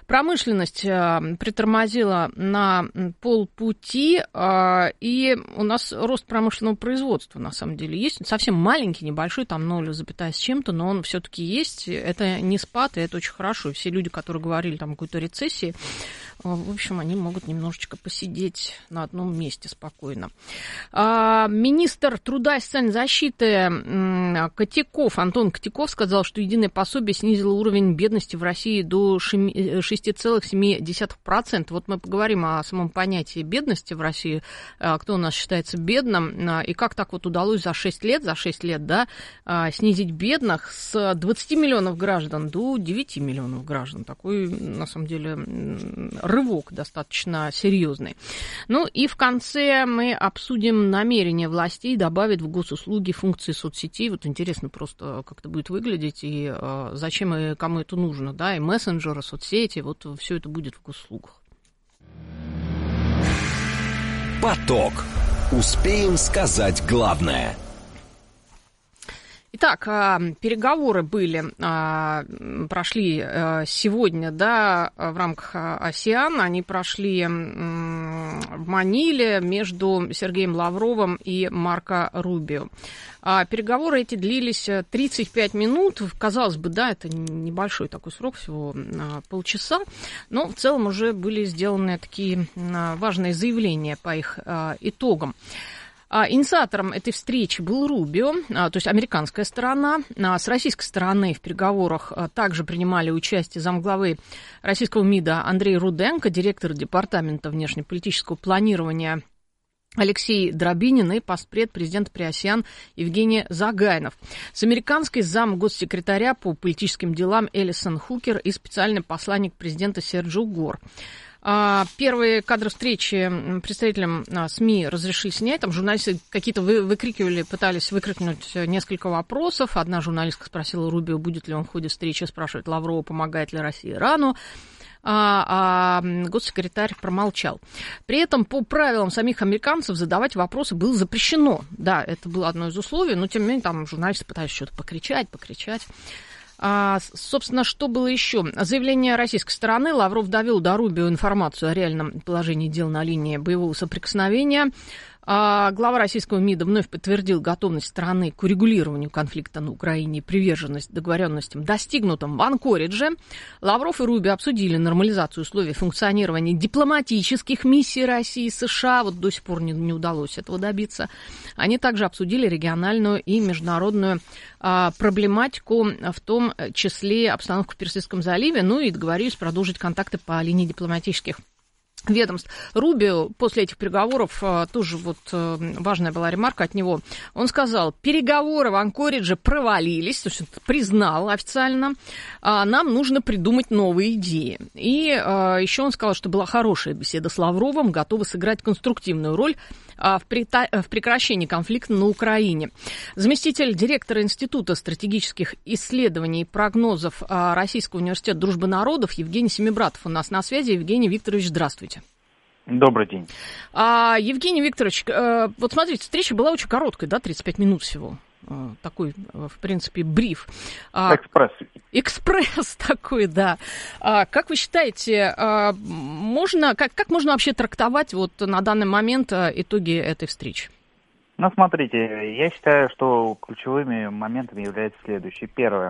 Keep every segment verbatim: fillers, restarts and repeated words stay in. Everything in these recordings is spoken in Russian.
Промышленность притормозила на полпути, и у нас рост промышленного производства, на самом деле, есть. Совсем маленький, небольшой, там ноль запятая с чем-то, но он все-таки есть. Это не спад, и это очень хорошо. Все люди, которые говорили там о какой-то рецессии, в общем, они могут немножечко посидеть на одном месте спокойно. Министр труда и социальной защиты Котяков, Антон Котяков сказал, что единое пособие снизило уровень бедности в России до шесть целых семь десятых процента. Вот мы поговорим о самом понятии бедности в России, кто у нас считается бедным, и как так вот удалось за шесть лет, за шесть лет, да, снизить бедных с двадцати миллионов граждан до девяти миллионов граждан. Такой, на самом деле, рывок достаточно серьезный. Ну и в конце мы обсудим намерение властей добавить в госуслуги функции соцсетей. Вот интересно просто, как это будет выглядеть и э, зачем и кому это нужно, да, и мессенджеры, соцсети, вот все это будет в госуслугах. Поток. Успеем сказать главное. Итак, переговоры были, прошли сегодня, да, в рамках АСЕАН. Они прошли в Маниле между Сергеем Лавровым и Марко Рубио. Переговоры эти длились тридцать пять минут. Казалось бы, да, это небольшой такой срок, всего полчаса. Но в целом уже были сделаны такие важные заявления по их итогам. Инициатором этой встречи был Рубио, то есть американская сторона. С российской стороны в переговорах также принимали участие замглавы российского МИДа Андрей Руденко, директор департамента внешнеполитического планирования Алексей Дробинин и постпред президента при АСЕАН Евгений Загайнов. С американской зам госсекретаря по политическим делам Элисон Хукер и специальный посланник президента Серджио Гор. Первые кадры встречи представителям СМИ разрешили снять. Там журналисты какие-то выкрикивали, пытались выкрикнуть несколько вопросов. Одна журналистка спросила Рубио, будет ли он в ходе встречи спрашивать Лаврова, помогает ли России Ирану. А, а госсекретарь промолчал. При этом по правилам самих американцев задавать вопросы было запрещено. Да, это было одно из условий, но тем не менее там журналисты пытались что-то покричать, покричать. А, собственно, что было еще? Заявление российской стороны. Лавров довел до Рубио информацию о реальном положении дел на линии боевого соприкосновения. А, глава российского МИДа вновь подтвердил готовность страны к урегулированию конфликта на Украине и приверженность договоренностям, достигнутым в Анкоридже. Лавров и Рубио обсудили нормализацию условий функционирования дипломатических миссий России и США. Вот до сих пор не, не удалось этого добиться. Они также обсудили региональную и международную а, проблематику, в том числе обстановку в Персидском заливе. Ну и договорились продолжить контакты по линии дипломатических ведомств. Рубио после этих переговоров, тоже вот важная была ремарка от него, он сказал, переговоры в Анкоридже провалились, то есть признал официально, нам нужно придумать новые идеи. И еще он сказал, что была хорошая беседа с Лавровым, готовы сыграть конструктивную роль в прекращении конфликта на Украине. Заместитель директора Института стратегических исследований и прогнозов Российского университета дружбы народов Евгений Семибратов у нас на связи. Евгений Викторович, здравствуйте. Добрый день. А, Евгений Викторович, вот смотрите, встреча была очень короткой, да, тридцать пять минут всего. Такой, в принципе, бриф. Экспресс. Экспресс такой, да. А, как вы считаете, а, можно, как, как можно вообще трактовать вот на данный момент итоги этой встречи? Ну, смотрите, я считаю, что ключевыми моментами является следующее. Первое.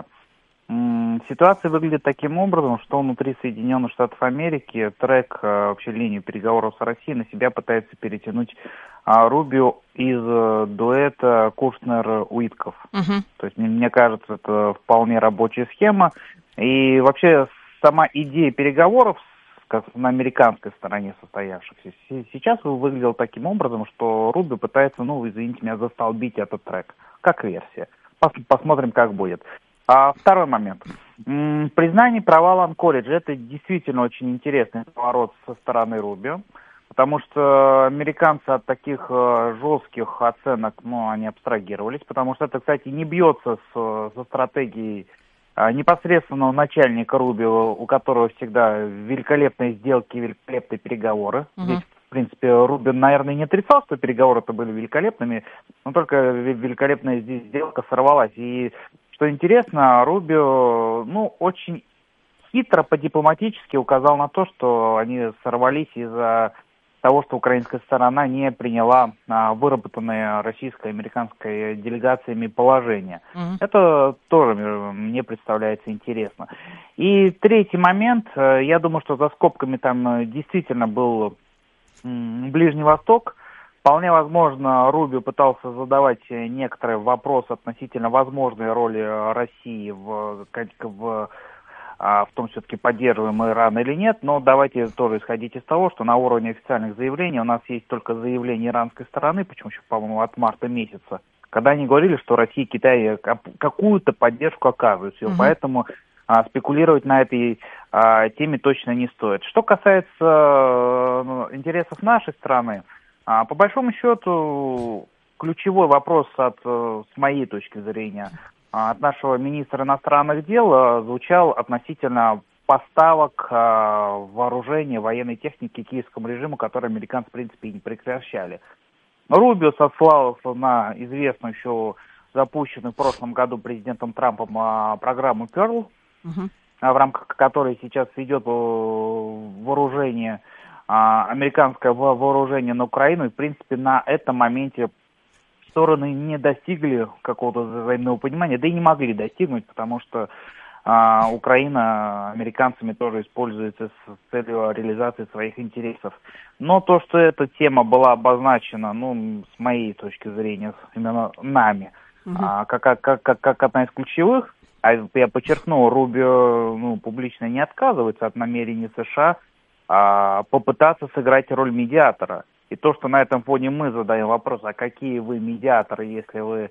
Ситуация выглядит таким образом, что внутри Соединенных Штатов Америки трек, вообще линию переговоров с Россией на себя пытается перетянуть Рубио из дуэта Кушнер-Уитков. Uh-huh. То есть, мне кажется, это вполне рабочая схема. И вообще сама идея переговоров, как на американской стороне состоявшихся, сейчас выглядела таким образом, что Рубио пытается, ну, извините меня, застолбить этот трек, как версия. Посмотрим, как будет. А второй момент. М-м, признание провала Анкориджа. Это действительно очень интересный поворот со стороны Рубио, потому что американцы от таких э, жестких оценок, ну, они абстрагировались, потому что это, кстати, не бьется с, со стратегией э, непосредственного начальника Рубио, у которого всегда великолепные сделки, великолепные переговоры. Uh-huh. Здесь, в принципе, Рубио, наверное, не отрицал, что переговоры-то были великолепными, но только великолепная сделка сорвалась. И что интересно, Рубио, ну, очень хитро по-дипломатически указал на то, что они сорвались из-за того, что украинская сторона не приняла а, выработанные российской и американской делегациями положения. Mm-hmm. Это тоже мне представляется интересно. И третий момент, я думаю, что за скобками там действительно был м, Ближний Восток. Вполне возможно, Рубио пытался задавать некоторые вопросы относительно возможной роли России в, в в том, все-таки поддерживаем мы Иран или нет, но давайте тоже исходить из того, что на уровне официальных заявлений у нас есть только заявление иранской стороны, почему еще, по-моему, от марта месяца, когда они говорили, что Россия и Китай какую-то поддержку оказывают, угу. Поэтому а, спекулировать на этой а, теме точно не стоит. Что касается а, интересов нашей страны, а, по большому счету ключевой вопрос от, с моей точки зрения, от нашего министра иностранных дел звучал относительно поставок вооружения, военной техники киевскому режиму, которые американцы, в принципе, и не прекращали. Рубио сослался на известную еще запущенную в прошлом году президентом Трампом программу Перл, угу. в рамках которой сейчас идет вооружение, американское вооружение на Украину, и, в принципе, на этом моменте стороны не достигли какого-то взаимного понимания, да и не могли достигнуть, потому что а, Украина американцами тоже используется с целью реализации своих интересов. Но то, что эта тема была обозначена, ну, с моей точки зрения, именно нами, угу. а, как, как, как, как одна из ключевых, а я подчеркну, Рубио ну, публично не отказывается от намерений США а, попытаться сыграть роль медиатора. И то, что на этом фоне мы задаем вопрос, а какие вы медиаторы, если вы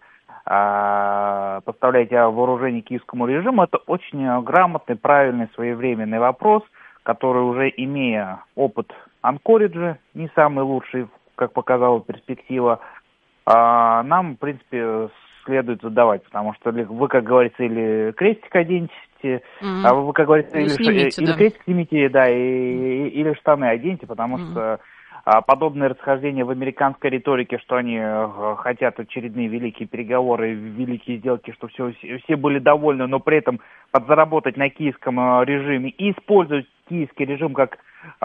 а, поставляете вооружение киевскому режиму, это очень грамотный, правильный, своевременный вопрос, который уже имея опыт Анкориджа, не самый лучший, как показала перспектива, а, нам, в принципе, следует задавать, потому что вы, как говорится, или крестик оденете, mm-hmm. а вы, как говорится, или, снимите, или да. крестик снимите, да, и, и, или штаны оденете, потому mm-hmm. что подобное расхождение в американской риторике, что они хотят очередные великие переговоры, великие сделки, что все, все были довольны, но при этом подзаработать на киевском режиме и использовать киевский режим как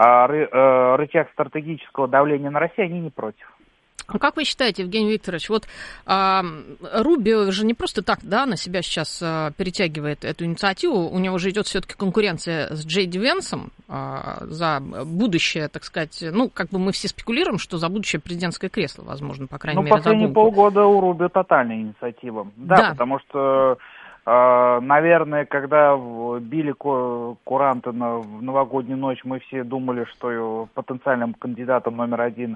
рычаг стратегического давления на Россию, они не против. Как вы считаете, Евгений Викторович, вот а, Рубио же не просто так, да, на себя сейчас а, перетягивает эту инициативу, у него же идет все-таки конкуренция с Джей Ди Венсом а, за будущее, так сказать, ну, как бы мы все спекулируем, что за будущее президентское кресло, возможно, по крайней ну, мере, последние за гонку. полгода у Рубио тотальная инициатива. Да, да. Потому что, а, наверное, когда били куранты на, в новогоднюю ночь, мы все думали, что потенциальным кандидатом номер один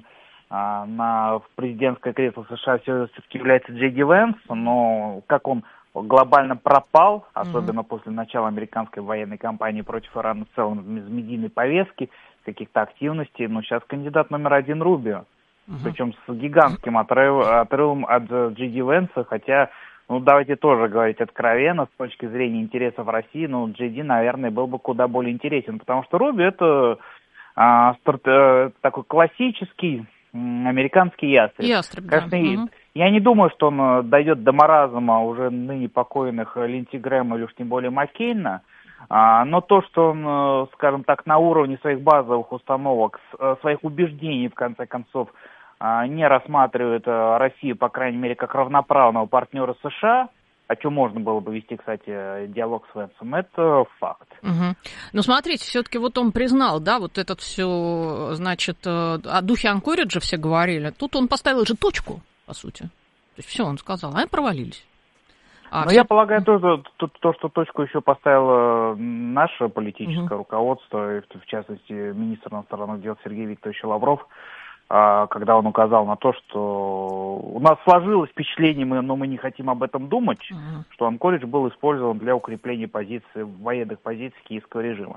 на президентское кресло США все-таки является Джей Ди Венс, но как он глобально пропал, особенно mm-hmm. после начала американской военной кампании против Ирана в целом, из медийной повестки, каких-то активностей, но сейчас кандидат номер один Рубио, mm-hmm. причем с гигантским отрыв, отрывом от Джей Ди Венса, хотя, ну давайте тоже говорить откровенно, с точки зрения интересов России, ну Джей Ди, наверное, был бы куда более интересен, потому что Рубио это а, старт, а, такой классический американский ястреб. Ястреб, Конечно, да. и, угу. Я не думаю, что он дойдет до маразма уже ныне покойных Линдси Грэма или уж тем более Маккейна, а, но то, что он, скажем так, на уровне своих базовых установок, своих убеждений, в конце концов, а, не рассматривает Россию, по крайней мере, как равноправного партнера США, о чем можно было бы вести, кстати, диалог с Венсом, это факт. Угу. Но смотрите, все-таки вот он признал, да, вот этот все, значит, о духе Анкориджа все говорили. Тут он поставил же точку, по сути. То есть все он сказал, а они провалились. А Но все... я полагаю, то, то, то, что точку еще поставило наше политическое угу. руководство, в частности, министр иностранных дел Сергей Викторович Лавров, когда он указал на то, что у нас сложилось впечатление, но мы не хотим об этом думать, uh-huh. что Анкоридж был использован для укрепления позиций, военных позиций киевского режима.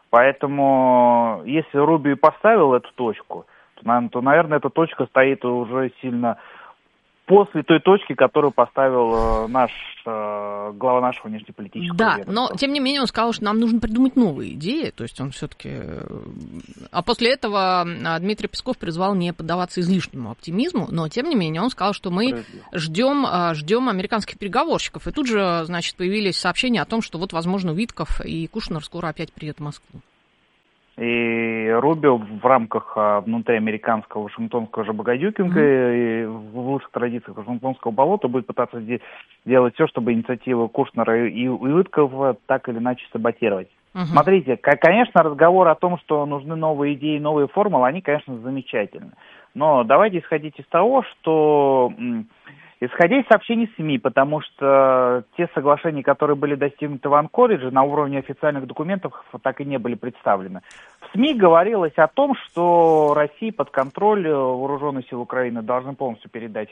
Поэтому, если Рубио поставил эту точку, то, то, наверное, эта точка стоит уже сильно после той точки, которую поставил наш глава нашего внешнеполитического Да, ведомства. но тем не менее он сказал, что нам нужно придумать новые идеи, то есть он все-таки... А после этого Дмитрий Песков призвал не поддаваться излишнему оптимизму, но тем не менее он сказал, что мы ждем, ждем американских переговорщиков. И тут же, значит, появились сообщения о том, что вот, возможно, Витков и Кушнер скоро опять приедут в Москву. И Рубио в рамках внутриамериканского вашингтонского жабогадюкинга mm-hmm. и в лучших традициях вашингтонского болота будет пытаться делать все, чтобы инициативы Кушнера и Уиткова так или иначе саботировать. Mm-hmm. Смотрите, конечно, разговор о том, что нужны новые идеи, новые формулы, они, конечно, замечательны. Но давайте исходить из того, что... Исходя из сообщений СМИ, потому что те соглашения, которые были достигнуты в Анкоридже, на уровне официальных документов так и не были представлены. В СМИ говорилось о том, что России под контроль вооруженные силы Украины должны полностью передать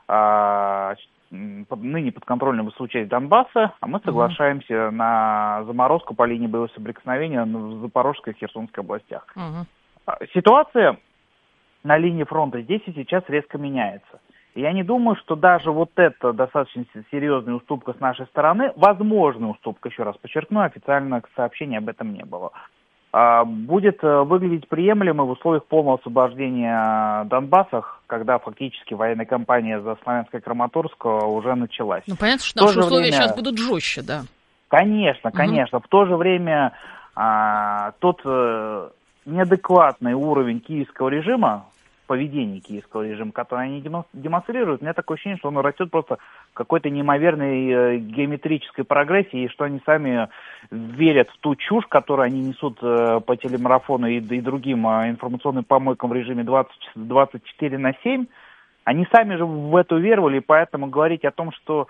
а, ныне подконтрольную ВСУ часть Донбасса, а мы соглашаемся uh-huh. на заморозку по линии боевого соприкосновения в Запорожской и Херсонской областях. Uh-huh. Ситуация на линии фронта здесь и сейчас резко меняется. Я не думаю, что даже вот это достаточно серьезная уступка с нашей стороны, возможная уступка, еще раз подчеркну, официальных сообщений об этом не было, будет выглядеть приемлемо в условиях полного освобождения Донбасса, когда фактически военная кампания за Славянск и Краматорск уже началась. Ну, понятно, что наши условия время... сейчас будут жестче, да? Конечно, конечно. Угу. В то же время а, тот а, неадекватный уровень киевского режима, поведение киевского режима, которое они демонстрируют, у меня такое ощущение, что он растет просто в какой-то неимоверной э, геометрической прогрессии, и что они сами верят в ту чушь, которую они несут э, по телемарафону и, и другим э, информационным помойкам в режиме двадцать, двадцать четыре на семь. Они сами же в это уверовали, и поэтому говорить о том, что,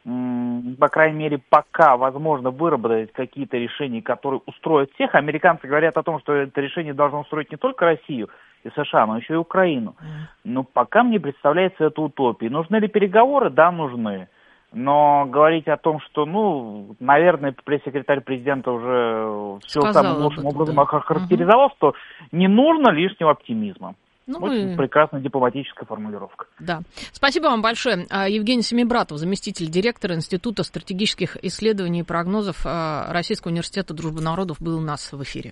м- по крайней мере, пока возможно выработать какие-то решения, которые устроят всех, американцы говорят о том, что это решение должно устроить не только Россию и США, но еще и Украину. Но пока мне представляется это утопией. Нужны ли переговоры? Да, нужны. Но говорить о том, что, ну, наверное, пресс-секретарь президента уже все самым лучшим образом да. охарактеризовал, угу. что не нужно лишнего оптимизма. Ну, вот мы... прекрасная дипломатическая формулировка. Да. Спасибо вам большое. Евгений Семибратов, заместитель директора Института стратегических исследований и прогнозов Российского университета Дружбы народов, был у нас в эфире.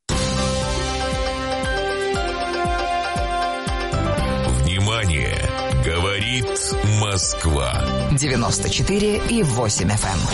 Внимание! Говорит Москва. девяносто четыре и восемь эф эм.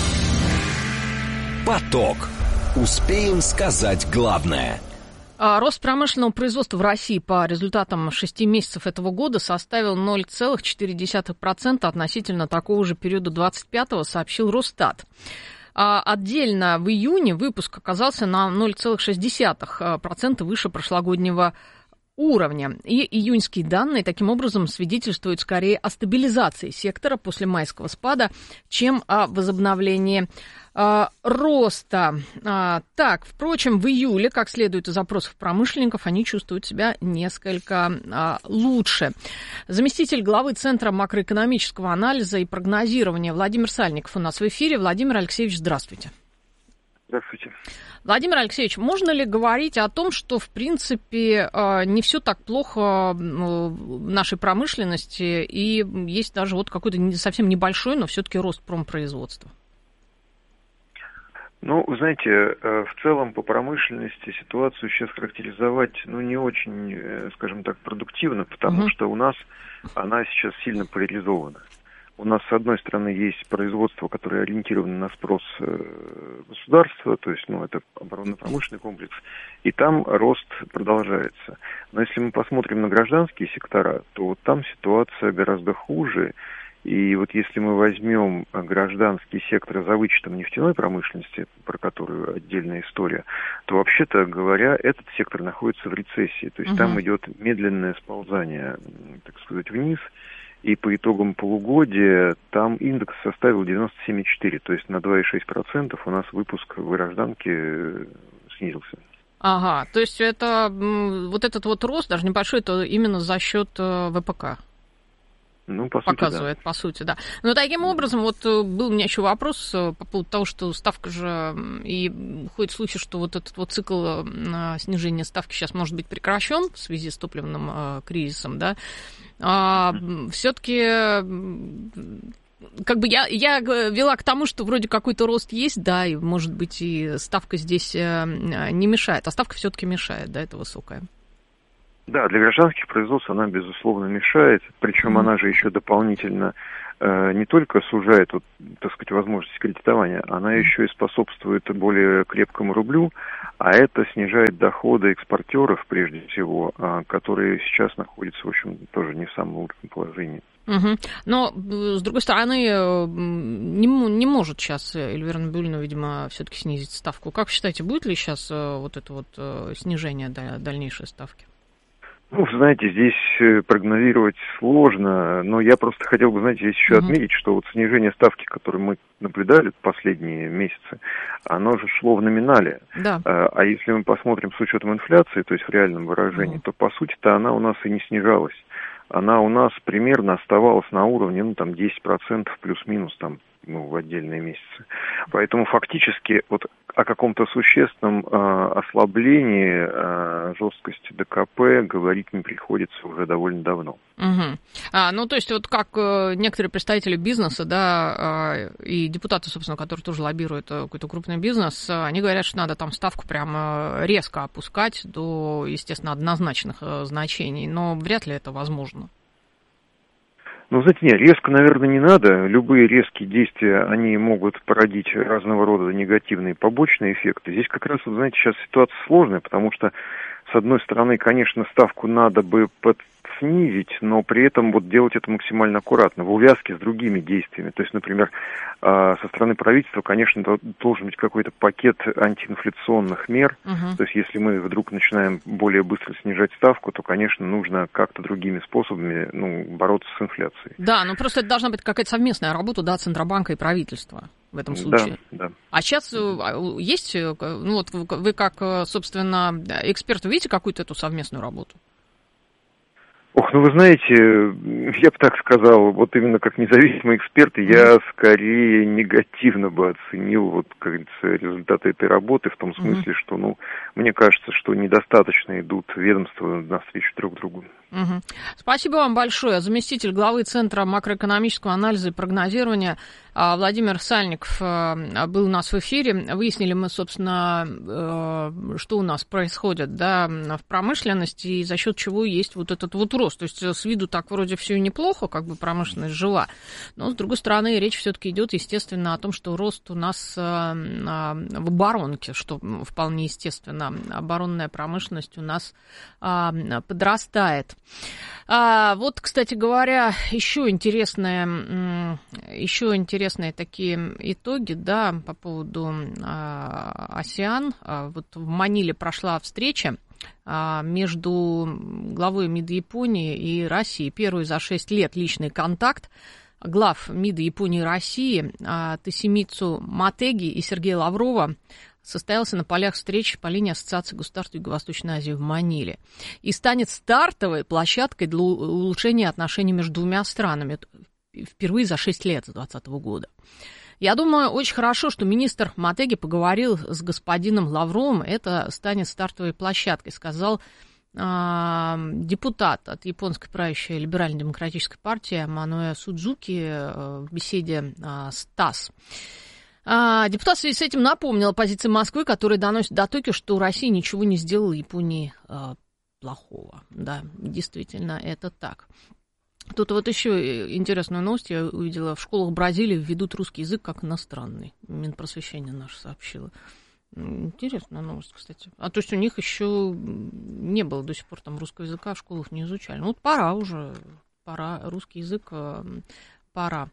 Поток. Успеем сказать главное. Рост промышленного производства в России по результатам шести месяцев этого года составил ноль целых четыре десятых процента относительно такого же периода двадцать пятого, сообщил Росстат. Отдельно в июне выпуск оказался на ноль целых шесть десятых процента выше прошлогоднего уровня. И июньские данные таким образом свидетельствуют скорее о стабилизации сектора после майского спада, чем о возобновлении э, роста. А, так, впрочем, в июле, как следует из опросов промышленников, они чувствуют себя несколько а, лучше. Заместитель главы Центра макроэкономического анализа и прогнозирования Владимир Сальников у нас в эфире. Владимир Алексеевич, здравствуйте. Здравствуйте. Владимир Алексеевич, можно ли говорить о том, что, в принципе, не все так плохо в нашей промышленности, и есть даже вот какой-то совсем небольшой, но все-таки рост промпроизводства? Ну, вы знаете, в целом по промышленности ситуацию сейчас характеризовать, ну, не очень, скажем так, продуктивно, потому угу. что у нас она сейчас сильно поляризована. У нас, с одной стороны, есть производство, которое ориентировано на спрос государства, то есть, ну, это оборонно-промышленный комплекс, и там рост продолжается. Но если мы посмотрим на гражданские сектора, то вот там ситуация гораздо хуже. И вот если мы возьмем гражданский сектор за вычетом нефтяной промышленности, про которую отдельная история, то, вообще-то говоря, этот сектор находится в рецессии. То есть угу. там идет медленное сползание, так сказать, вниз. И по итогам полугодия там индекс составил девяносто семь и четыре, то есть на два и шесть десятых процента у нас выпуск в гражданке снизился. Ага, то есть это вот этот вот рост, даже небольшой, это именно за счет ВПК? Ну, по показывает, сути, да. по сути, да. Но таким образом, вот был у меня еще вопрос по поводу того, что ставка же, и ходят слухи, что вот этот вот цикл снижения ставки сейчас может быть прекращен в связи с топливным э, кризисом, да. А, mm-hmm. Все-таки, как бы я, я вела к тому, что вроде какой-то рост есть, да, и, может быть, и ставка здесь не мешает, а ставка все-таки мешает, да, это высокая. Да, для гражданских производств она, безусловно, мешает, причем mm-hmm. она же еще дополнительно э, не только сужает, вот, так сказать, возможность кредитования, она еще и способствует более крепкому рублю, а это снижает доходы экспортеров, прежде всего, э, которые сейчас находятся, в общем, тоже не в самом лучшем положении. Угу. Но, с другой стороны, не, не может сейчас Эльвира Набиуллина, видимо, все-таки снизить ставку. Как вы считаете, будет ли сейчас вот это вот снижение дальнейшей ставки? Ну, знаете, здесь прогнозировать сложно, но я просто хотел бы, знаете, здесь еще uh-huh. отметить, что вот снижение ставки, которое мы наблюдали последние месяцы, оно же шло в номинале. Да. А если мы посмотрим с учетом инфляции, то есть в реальном выражении, uh-huh. то по сути-то она у нас и не снижалась. Она у нас примерно оставалась на уровне, ну, там, десять процентов плюс-минус, там, ну, в отдельные месяцы. Поэтому фактически вот о каком-то существенном э, ослаблении э, жесткости ДКП говорить не приходится уже довольно давно. Угу. А, ну, то есть вот как э, некоторые представители бизнеса, да, э, и депутаты, собственно, которые тоже лоббируют э, какой-то крупный бизнес, э, они говорят, что надо там ставку прямо резко опускать до, естественно, однозначных э, значений, но вряд ли это возможно. Ну, знаете, нет, резко, наверное, не надо. Любые резкие действия, они могут породить разного рода негативные побочные эффекты. Здесь как раз, вот, знаете, сейчас ситуация сложная, потому что, с одной стороны, конечно, ставку надо бы снизить, но при этом вот делать это максимально аккуратно, в увязке с другими действиями. То есть, например, со стороны правительства, конечно, должен быть какой-то пакет антиинфляционных мер. Uh-huh. То есть, если мы вдруг начинаем более быстро снижать ставку, то, конечно, нужно как-то другими способами, ну, бороться с инфляцией. Да, ну просто это должна быть какая-то совместная работа, да, Центробанка и правительства в этом случае. Да, да. А сейчас есть, ну вот вы как, собственно, эксперт, видите какую-то эту совместную работу? Ох, ну вы знаете, я бы так сказал, вот именно как независимый эксперт, я скорее негативно бы оценил, вот, как говорится, результаты этой работы, в том смысле, что, ну, мне кажется, что недостаточно идут ведомства навстречу друг другу. Угу. Спасибо вам большое. Заместитель главы Центра макроэкономического анализа и прогнозирования Владимир Сальников был у нас в эфире. Выяснили мы, собственно, что у нас происходит, да, в промышленности и за счет чего есть вот этот вот рост. То есть с виду так вроде все неплохо, как бы промышленность жила, но с другой стороны речь все-таки идет, естественно, о том, что рост у нас в оборонке, что вполне естественно. Оборонная промышленность у нас подрастает. А, вот, кстати говоря, еще интересные, еще интересные такие итоги, да, по поводу а, АСЕАН. А, вот в Маниле прошла встреча а, между главой МИД Японии и России. Первый за шесть лет личный контакт глав МИДа Японии и России а, Тосимицу Матеги и Сергея Лаврова состоялся на полях встреч по линии Ассоциации государств Юго-Восточной Азии в Маниле и станет стартовой площадкой для улучшения отношений между двумя странами впервые за шесть лет, с двадцатого года. Я думаю, очень хорошо, что министр Матеги поговорил с господином Лавровым, это станет стартовой площадкой, сказал э, депутат от японской правящей либерально-демократической партии Мануэ Судзуки э, в беседе э, с ТАСС. А, депутат в связи с этим напомнил позиции Москвы, которая доносит до Токио, что Россия ничего не сделала Японии а, плохого. Да, действительно, это так. Тут вот еще интересную новость я увидела. В школах Бразилии введут русский язык как иностранный. Минпросвещение наше сообщило. Интересная новость, кстати. А то есть у них еще не было до сих пор там русского языка, в школах не изучали. Ну вот пора уже, пора, русский язык пора.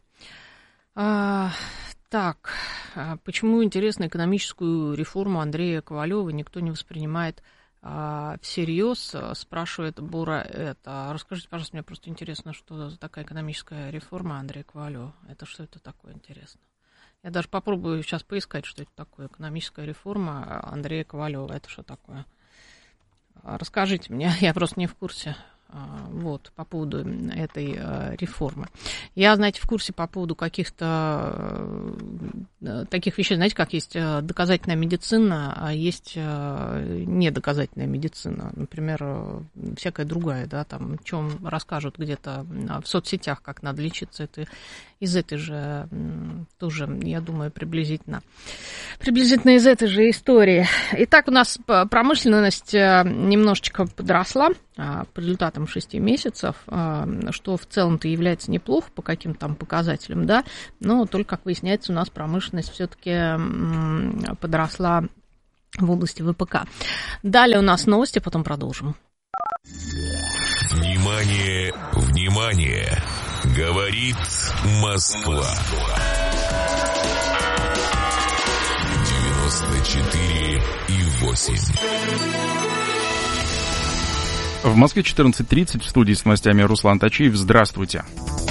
А, так, почему, интересно, экономическую реформу Андрея Ковалева никто не воспринимает а, всерьез, спрашивает Бура это. Расскажите, пожалуйста, мне просто интересно, что за такая экономическая реформа Андрея Ковалева. Это что это такое, интересно? Я даже попробую сейчас поискать, что это такое. Экономическая реформа Андрея Ковалева. Это что такое? Расскажите мне, я просто не в курсе. Вот, по поводу этой реформы. Я, знаете, в курсе по поводу каких-то таких вещей, знаете, как есть доказательная медицина, а есть недоказательная медицина. Например, всякая другая, да, там, о чем расскажут где-то в соцсетях, как надо лечиться, это из этой же, тоже, я думаю, приблизительно, приблизительно из этой же истории. Итак, у нас промышленность немножечко подросла по результатам шести месяцев, что в целом-то является неплохо по каким-то там показателям, да, но только, как выясняется, у нас промышленность все-таки подросла в области ВПК. Далее у нас новости, потом продолжим. Внимание, внимание! Говорит Москва. девяносто четыре и восемь. В Москве четырнадцать тридцать, в студии с новостями Руслан Тачиев. Здравствуйте.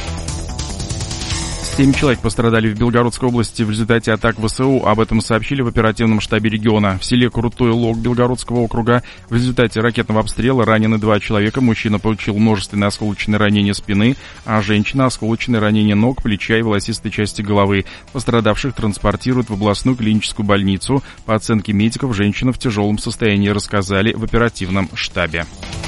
Семь человек пострадали в Белгородской области в результате атак ВСУ. Об этом сообщили в оперативном штабе региона. В селе Крутой Лог Белгородского округа в результате ракетного обстрела ранены два человека. Мужчина получил множественные осколочные ранения спины, а женщина — осколочные ранения ног, плеча и волосистой части головы. Пострадавших транспортируют в областную клиническую больницу. По оценке медиков, женщина в тяжелом состоянии, рассказали в оперативном штабе.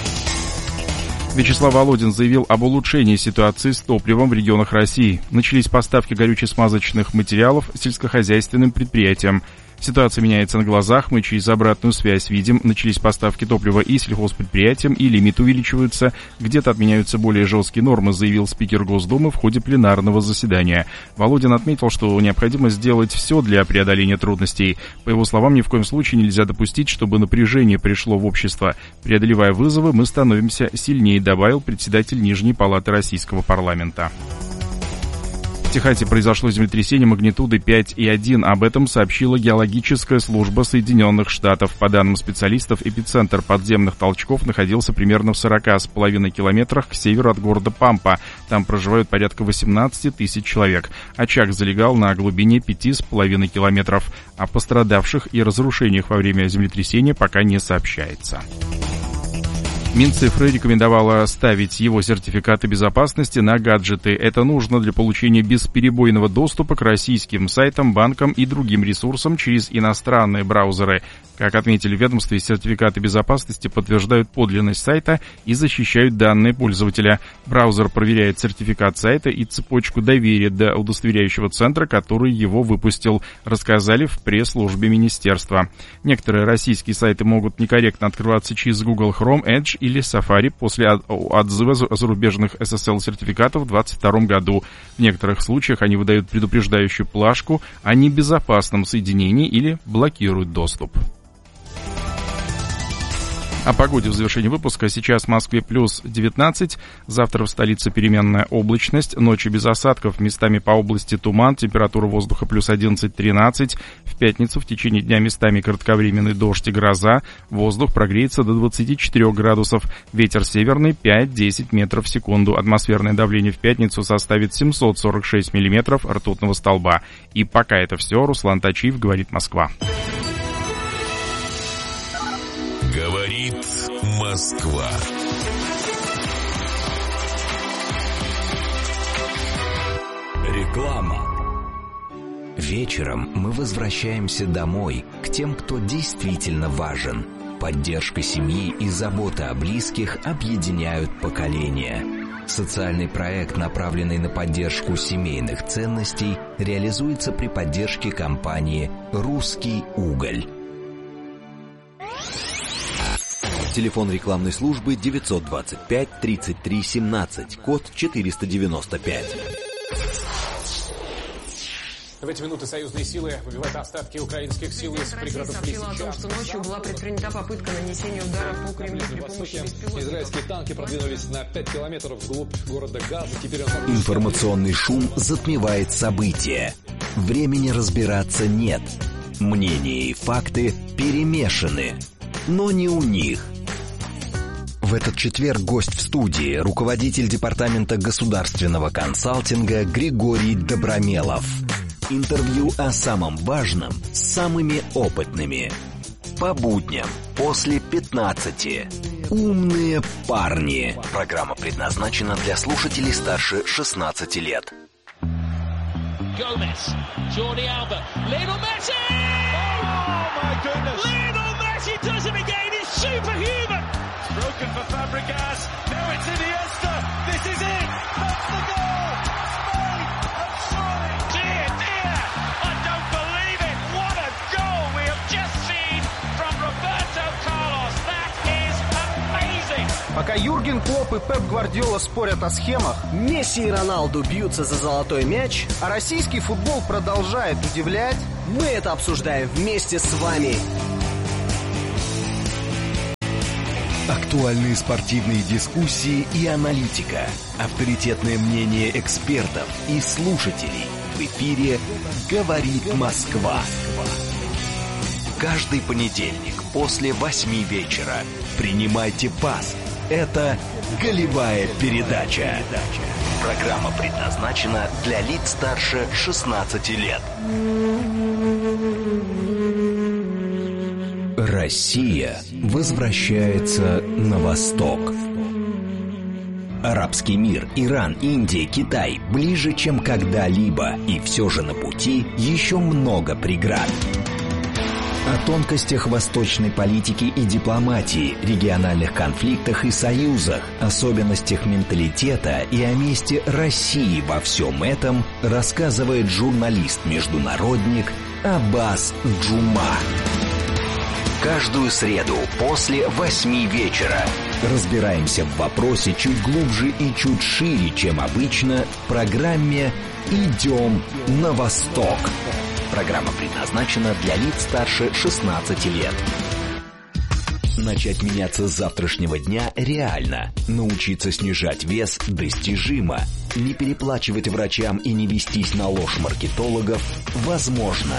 Вячеслав Володин заявил об улучшении ситуации с топливом в регионах России. Начались поставки горюче-смазочных материалов сельскохозяйственным предприятиям. Ситуация меняется на глазах, мы через обратную связь видим. Начались поставки топлива и сельхозпредприятиям, и лимиты увеличиваются. Где-то отменяются более жесткие нормы, заявил спикер Госдумы в ходе пленарного заседания. Володин отметил, что необходимо сделать все для преодоления трудностей. По его словам, ни в коем случае нельзя допустить, чтобы напряжение пришло в общество. Преодолевая вызовы, мы становимся сильнее, добавил председатель Нижней палаты Российского парламента. В Техасе произошло землетрясение магнитудой пять и один. Об этом сообщила геологическая служба Соединенных Штатов. По данным специалистов, эпицентр подземных толчков находился примерно в сорока с половиной километрах к северу от города Пампа. Там проживают порядка восемнадцать тысяч человек. Очаг залегал на глубине пяти с половиной километров. О пострадавших и разрушениях во время землетрясения пока не сообщается. Минцифры рекомендовала ставить его сертификаты безопасности на гаджеты. Это нужно для получения бесперебойного доступа к российским сайтам, банкам и другим ресурсам через иностранные браузеры. Как отметили в ведомстве, сертификаты безопасности подтверждают подлинность сайта и защищают данные пользователя. Браузер проверяет сертификат сайта и цепочку доверия до удостоверяющего центра, который его выпустил, рассказали в пресс-службе министерства. Некоторые российские сайты могут некорректно открываться через Google Chrome, Edge или Safari после отзыва зарубежных эс эс эл-сертификатов в две тысячи двадцать втором году. В некоторых случаях они выдают предупреждающую плашку о небезопасном соединении или блокируют доступ. О погоде в завершении выпуска. Сейчас в Москве плюс девятнадцать, завтра в столице переменная облачность, ночью без осадков, местами по области туман, температура воздуха плюс одиннадцать-тринадцать. В пятницу в течение дня местами кратковременный дождь и гроза, воздух прогреется до двадцати четырёх градусов, ветер северный пять-десять метров в секунду, атмосферное давление в пятницу составит семьсот сорок шесть миллиметров ртутного столба. И пока это все. Руслан Тачиев, говорит Москва. Говорит Москва. Реклама. Вечером мы возвращаемся домой, к тем, кто действительно важен. Поддержка семьи и забота о близких объединяют поколения. Социальный проект, направленный на поддержку семейных ценностей, реализуется при поддержке компании «Русский уголь». Телефон рекламной службы девятьсот двадцать пять тридцать три семнадцать, код четыреста девяносто пять. В эти минуты союзные силы выбивают остатки украинских сил из пригородов Лисича. О том, что ночью была предпринята попытка нанесения удара по Кремлю при помощи беспилотников. Израильские танки продвинулись на пять километров вглубь города Газа. Теперь он... Информационный шум затмевает события. Времени разбираться нет. Мнения и факты перемешаны. Но не у них. В этот четверг гость в студии, руководитель департамента государственного консалтинга Григорий Добромелов. Интервью о самом важном с самыми опытными. По будням после пятнадцати. «Умные парни». Программа предназначена для слушателей старше шестнадцати лет. Gomez, Jordi Alba, Lionel Messi! Oh my goodness! Lionel Messi does it again. He's superhuman. It's broken for Fabregas. Now it's Iniesta. This is it. That's the goal. Spain have surely. Dear, dear, I don't believe it. What a goal we have just seen from Roberto Carlos. That is amazing. Пока Юрген Клопп и Пеп Гвардиола спорят о схемах, Месси и Роналду бьются за золотой мяч, а российский футбол продолжает удивлять, мы это обсуждаем вместе с вами. Актуальные спортивные дискуссии и аналитика. Авторитетное мнение экспертов и слушателей. В эфире «Говорит Москва». Каждый понедельник после восьми вечера. Принимайте пас. Это «Голевая передача». Программа предназначена для лиц старше шестнадцати лет. Россия возвращается на восток. Арабский мир, Иран, Индия, Китай ближе, чем когда-либо, и все же на пути еще много преград. О тонкостях восточной политики и дипломатии, региональных конфликтах и союзах, особенностях менталитета и о месте России во всем этом рассказывает журналист-международник Аббас Джума. Каждую среду после восьми вечера разбираемся в вопросе чуть глубже и чуть шире, чем обычно, в программе «Идем на восток». Программа предназначена для лиц старше шестнадцати лет. Начать меняться с завтрашнего дня реально. Научиться снижать вес достижимо. Не переплачивать врачам и не вестись на ложь маркетологов возможно.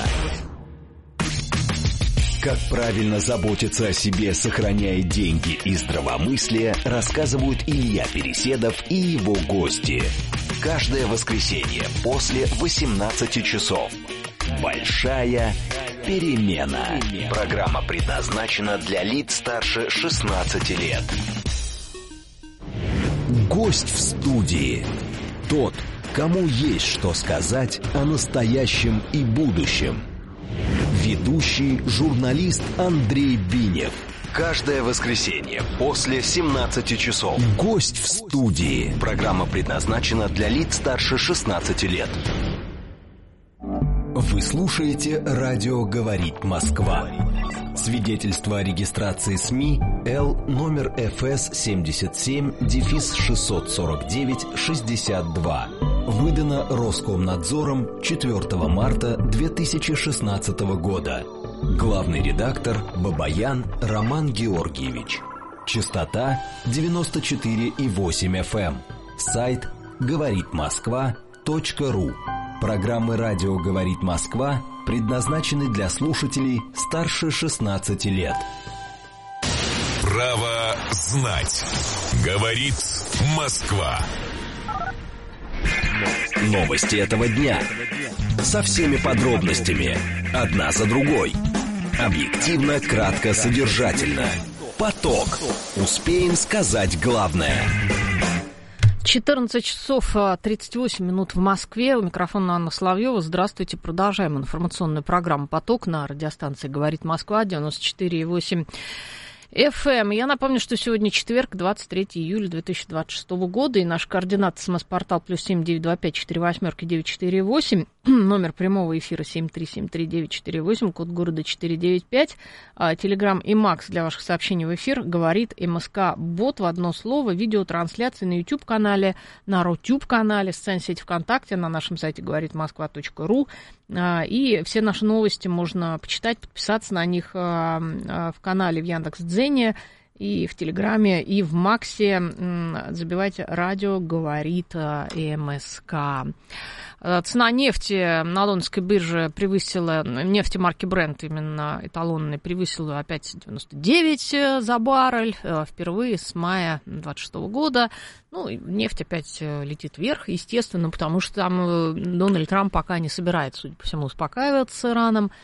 Как правильно заботиться о себе, сохраняя деньги и здравомыслие, рассказывают Илья Переседов и его гости. Каждое воскресенье после восемнадцати часов. Большая перемена. Программа предназначена для лиц старше шестнадцати лет. Гость в студии. Тот, кому есть что сказать о настоящем и будущем. Ведущий журналист Андрей Бинев. Каждое воскресенье после семнадцати часов. Гость в студии. Программа предназначена для лиц старше шестнадцати лет. Вы слушаете «Радио говорит Москва». Свидетельство о регистрации СМИ Л номер эф эс семьдесят семь шестьсот сорок девять шестьдесят два. Выдано Роскомнадзором четвёртого марта две тысячи шестнадцатого года. Главный редактор Бабаян Роман Георгиевич. Частота девяносто четыре и восемь эф эм. Сайт говорит москва точка ру. Программы «Радио говорит Москва» предназначены для слушателей старше шестнадцати лет. Право знать. Говорит Москва. Новости этого дня. Со всеми подробностями. Одна за другой. Объективно, кратко, содержательно. Поток. Успеем сказать главное. четырнадцать часов тридцать восемь минут в Москве. У микрофона Анна Соловьева. Здравствуйте. Продолжаем информационную программу «Поток» на радиостанции «Говорит Москва» девяносто четыре и восемь эф эм. Я напомню, что сегодня четверг, двадцать третьего июля две тысячи двадцать шестого года, и наш координат СМС-портал плюс семь девять два пять четыре восьмерки девять четыре восемь, номер прямого эфира семь три семь три девять четыре восемь, код города четыре девять пять, Телеграм и Макс для ваших сообщений в эфир, говорит МСК-бот в одно слово, видеотрансляции на YouTube-канале, на Рутюб-канале, социальной сети ВКонтакте, на нашем сайте говорит москва точка ру, и все наши новости можно почитать, подписаться на них в канале в Яндекс.Дзене, и в Телеграме, и в Максе. Забивайте «Радио говорит МСК». Цена нефти на лондонской бирже превысила, нефти марки Brent, именно эталонной, превысила опять девяносто девять за баррель впервые с мая двадцать шестого года. Ну, нефть опять летит вверх, естественно, потому что там Дональд Трамп пока не собирается, судя по всему, успокаиваться с Ираном.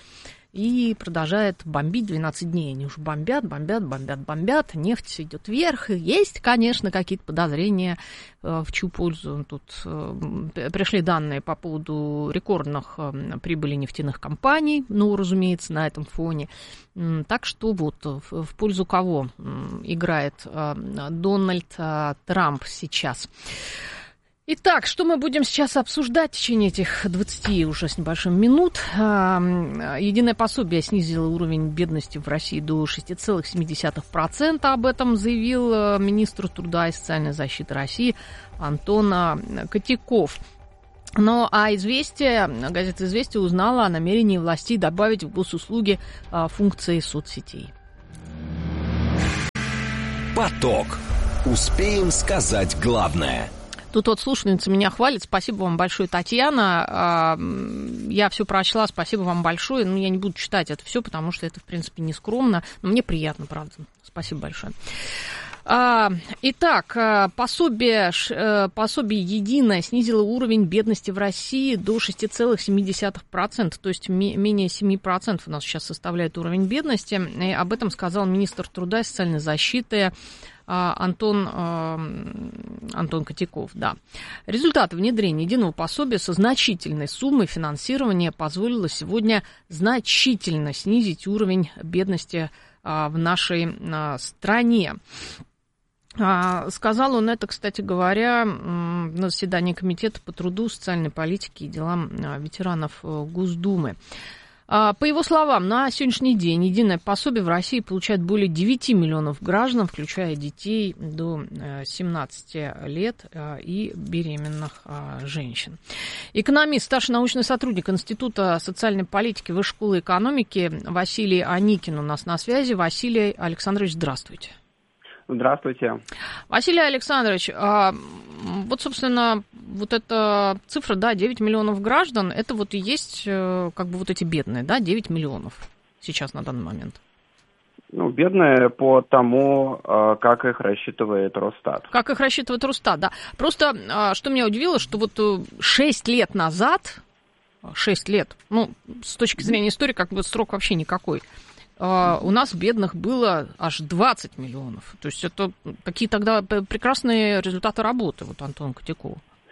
и продолжает бомбить двенадцать дней. Они уж бомбят, бомбят, бомбят, бомбят. Нефть идет вверх. Есть, конечно, какие-то подозрения, в чью пользу. Тут пришли данные по поводу рекордных прибылей нефтяных компаний, ну, разумеется, на этом фоне. Так что вот в пользу кого играет Дональд Трамп сейчас. Итак, что мы будем сейчас обсуждать в течение этих двадцати уже с небольшим минут? Единое пособие снизило уровень бедности в России до шесть целых семь десятых процента. Об этом заявил министр труда и социальной защиты России Антон Котяков. Ну, а «Известия», газета «Известия» узнала о намерении властей добавить в госуслуги функции соцсетей. Поток. Успеем сказать главное. Тут вот слушательница меня хвалит. Спасибо вам большое, Татьяна. Я все прочла. Спасибо вам большое. Ну, я не буду читать это все, потому что это, в принципе, не скромно. Но мне приятно, правда. Спасибо большое. Итак, пособие, пособие единое снизило уровень бедности в России до шесть целых семь десятых процента, то есть менее семь процентов у нас сейчас составляет уровень бедности. И об этом сказал министр труда и социальной защиты Антон, Антон Котяков. Да. Результаты внедрения единого пособия со значительной суммой финансирования позволило сегодня значительно снизить уровень бедности в нашей стране. Сказал он это, кстати говоря, на заседании Комитета по труду, социальной политике и делам ветеранов Госдумы. По его словам, на сегодняшний день единое пособие в России получает более девяти миллионов граждан, включая детей до семнадцати лет и беременных женщин. Экономист, старший научный сотрудник Института социальной политики Высшей школы экономики Василий Аникин у нас на связи. Василий Александрович, здравствуйте. Здравствуйте. Василий Александрович, вот, собственно, вот эта цифра, да, девять миллионов граждан, это вот и есть, как бы, вот эти бедные, да, девять миллионов сейчас на данный момент. Ну, бедные по тому, как их рассчитывает Росстат. Как их рассчитывает Росстат, да. Просто, что меня удивило, что вот шесть лет назад, шесть лет, ну, с точки зрения истории, как бы срок вообще никакой, у нас бедных было аж двадцать миллионов. То есть это какие тогда прекрасные результаты работы вот Антона Котякова.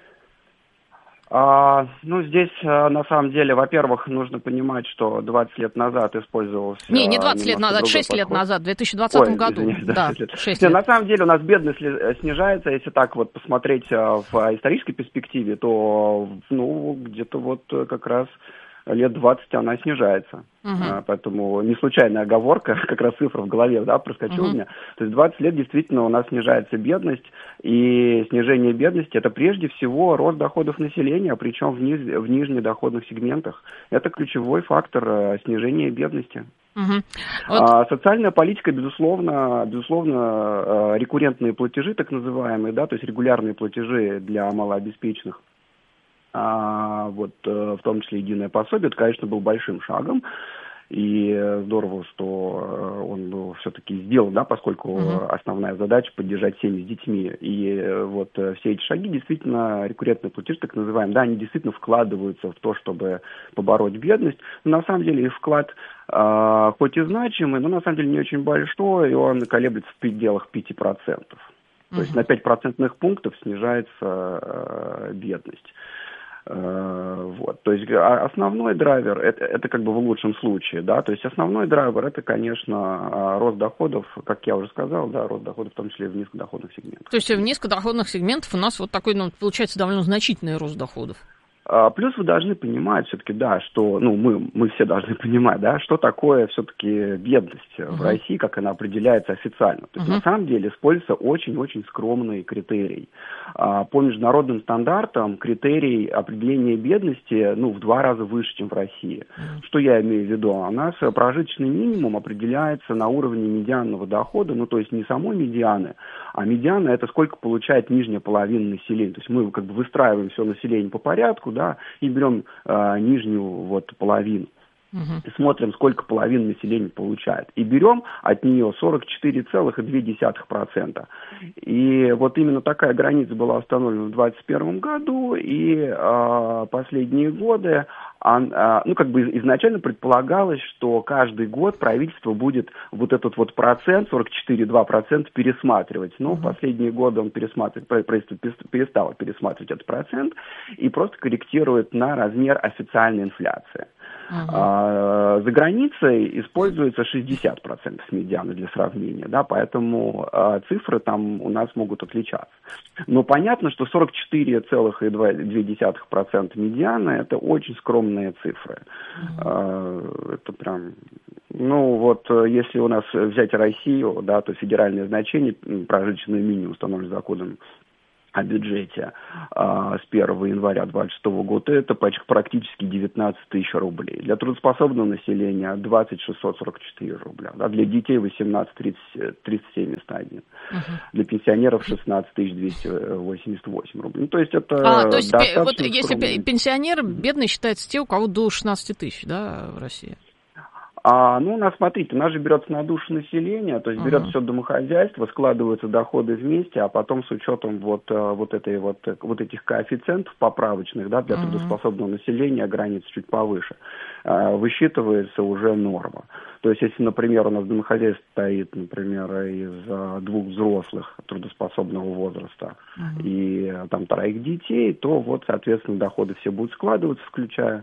А, ну, здесь, на самом деле, во-первых, нужно понимать, что двадцать лет назад использовался... Не, не двадцать лет назад, шесть лет назад, в две тысячи двадцатом Ой, году. Извините, да, шесть лет. шесть Нет, лет. на самом деле у нас бедность снижается, если так вот посмотреть в исторической перспективе, то, ну, где-то вот как раз... лет двадцать она снижается. Uh-huh. Поэтому не случайная оговорка, как раз цифра в голове, да, проскочила uh-huh. у меня. То есть двадцать лет действительно у нас снижается бедность, и снижение бедности – это прежде всего рост доходов населения, причем в, низ, в нижнедоходных сегментах. Это ключевой фактор снижения бедности. Uh-huh. Вот. А, социальная политика, безусловно, безусловно, рекуррентные платежи, так называемые, да, то есть регулярные платежи для малообеспеченных, А, вот, в том числе единое пособие, это, конечно, был большим шагом, и здорово, что он был все-таки сделан, да, поскольку uh-huh. основная задача поддержать семьи с детьми, и вот все эти шаги действительно, рекуррентные платежи, так называемые, да, они действительно вкладываются в то, чтобы побороть бедность, но на самом деле их вклад а, хоть и значимый, но на самом деле не очень большой, и он колеблется в пределах пяти процентов, uh-huh. то есть на пять процентных пунктов снижается а, бедность. Вот, то есть основной драйвер это, это как бы в лучшем случае, да, то есть основной драйвер это, конечно, рост доходов, как я уже сказал, да, рост доходов, в том числе в низкодоходных сегментах. То есть в низкодоходных сегментах у нас вот такой, ну, получается довольно значительный рост доходов. Плюс вы должны понимать все-таки, да, что, ну, мы, мы все должны понимать, да, что такое все-таки бедность uh-huh. в России, как она определяется официально. То есть, uh-huh. на самом деле, используется очень-очень скромный критерий. По международным стандартам критерий определения бедности, ну, в два раза выше, чем в России. Uh-huh. Что я имею в виду? У нас прожиточный минимум определяется на уровне медианного дохода, ну, то есть не самой медианы, а медиана – это сколько получает нижняя половина населения. То есть мы как бы выстраиваем все население по порядку, да, и берем э, нижнюю вот половину. И смотрим, сколько половина населения получает. И берем от нее сорок четыре целых две десятых процента. И вот именно такая граница была установлена в двадцать первом году, и э, последние годы, а, ну, как бы изначально предполагалось, что каждый год правительство будет вот этот вот процент, сорок четыре целых две десятых процента, пересматривать. Но в последние годы он пересматривает, правительство перестало пересматривать этот процент и просто корректирует на размер официальной инфляции. Uh-huh. А, за границей используется шестьдесят процентов медианы для сравнения, да, поэтому а, цифры там у нас могут отличаться. Но понятно, что сорок четыре целых две десятых процента медианы – это очень скромные цифры. Uh-huh. А, это прям, ну вот, если у нас взять Россию, да, то федеральное значение прожиточный минимум установлен законом о бюджете а, с первого января две тысячи двадцать шестого года, это почти практически девятнадцать тысяч рублей. Для трудоспособного населения двадцать тысяч шестьсот сорок четыре рубля. Да, для детей восемнадцать тысяч триста семьдесят один. Uh-huh. Для пенсионеров шестнадцать тысяч двести восемьдесят восемь рублей. Ну, то есть это а, то есть вот если скромный. Пенсионер бедный считается те, у кого до шестнадцати тысяч, да, в России? А, ну, у нас, смотрите, у нас же берется на душу населения, то есть uh-huh. берется все домохозяйство, складываются доходы вместе, а потом с учетом вот, вот, этой, вот, вот этих коэффициентов поправочных, да, для uh-huh. трудоспособного населения граница чуть повыше, высчитывается уже норма. То есть, если, например, у нас домохозяйство стоит, например, из двух взрослых трудоспособного возраста uh-huh. и там троих детей, то вот, соответственно, доходы все будут складываться, включая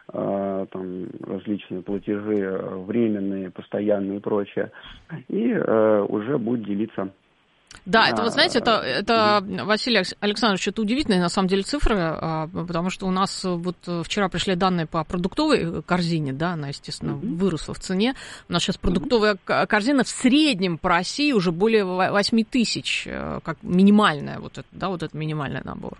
там различные платежи, временные, постоянные и прочее, и э, уже будет делиться. Да, это, вот знаете, это, это, Василий Александрович, это удивительные, на самом деле, цифры, потому что у нас вот вчера пришли данные по продуктовой корзине, да, она, естественно, mm-hmm. выросла в цене. У нас сейчас продуктовая mm-hmm. корзина в среднем по России уже более восемь тысяч, как минимальная, вот это, да, вот это минимальный набор.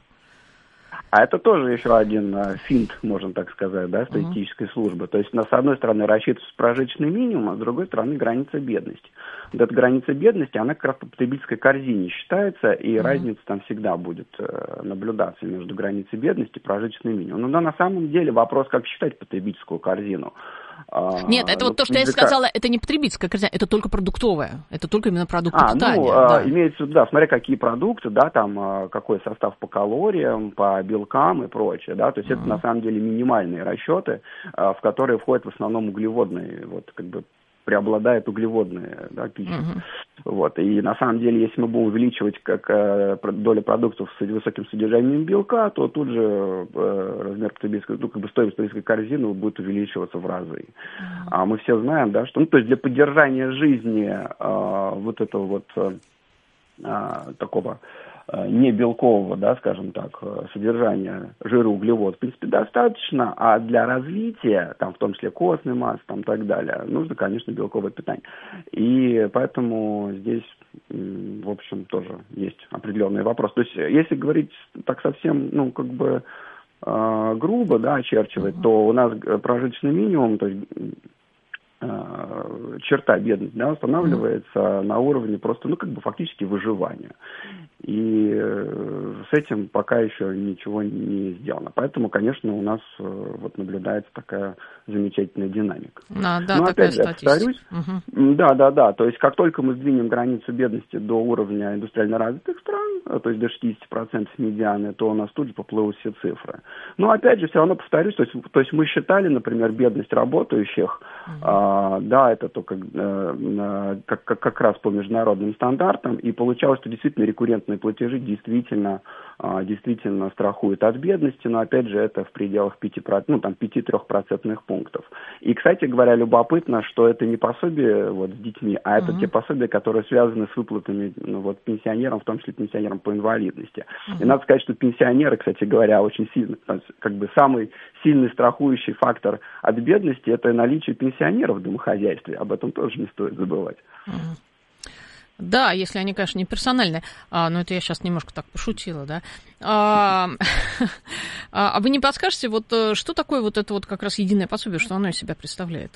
А это тоже еще один а, финт, можно так сказать, да, статистической uh-huh. службы. То есть, с одной стороны, рассчитывается прожиточный минимум, а с другой стороны, граница бедности. Вот эта граница бедности, она как раз по потребительской корзине считается, и uh-huh. разница там всегда будет э, наблюдаться между границей бедности и прожиточным минимумом. Но да, на самом деле вопрос, как считать потребительскую корзину. Нет, это вот то, что я сказала, это не потребительская корзина, это только продуктовая, это только именно продукты а, питания. Ну, да. имеется в виду, да, смотря какие продукты, да, там, какой состав по калориям, по белкам и прочее, да, то есть uh-huh. это на самом деле минимальные расчеты, в которые входят в основном углеводные, вот, как бы, преобладает углеводная, да, пища. Uh-huh. Вот. И на самом деле, если мы будем увеличивать как, э, долю продуктов с высоким содержанием белка, то тут же э, размер потребительской, ну, как бы стоимость потребительской корзины будет увеличиваться в разы. Uh-huh. А мы все знаем, да, что, ну, то есть для поддержания жизни э, вот этого вот э, такого не белкового, да, скажем так, содержания жира, углеводов, в принципе, достаточно, а для развития, там, в том числе костной массы, там, и так далее, нужно, конечно, белковое питание. И поэтому здесь, в общем, тоже есть определенный вопрос. То есть, если говорить так совсем, ну, как бы э, грубо, да, очерчивать, то у нас прожиточный минимум, то есть черта бедности, да, устанавливается mm-hmm. на уровне просто, ну, как бы фактически выживания. И с этим пока еще ничего не сделано. Поэтому, конечно, у нас вот наблюдается такая замечательная динамика. А, да, Но такая опять же, повторюсь, угу. да, да, да, то есть как только мы сдвинем границу бедности до уровня индустриально развитых стран, то есть до шестьдесят процентов медианы, то у нас тут же поплывут все цифры. Но опять же, все равно повторюсь, то есть, то есть мы считали, например, бедность работающих, угу. а, да, это только а, как, как, как раз по международным стандартам, и получалось, что действительно рекуррентные платежи действительно, а, действительно страхуют от бедности, но опять же это в пределах пяти, ну, там, пяти-трёх процентных пунктов. И, кстати говоря, любопытно, что это не пособие вот, с детьми, а это uh-huh. те пособия, которые связаны с выплатами ну, вот, пенсионерам, в том числе пенсионерам по инвалидности. Uh-huh. И надо сказать, что пенсионеры, кстати говоря, очень сильно, как бы самый сильный страхующий фактор от бедности – это наличие пенсионеров в домохозяйстве. Об этом тоже не стоит забывать. Uh-huh. Да, если они, конечно, не персональные. А, но это я сейчас немножко так пошутила, да. А, а вы не подскажете, вот что такое вот это вот как раз единое пособие, что оно из себя представляет?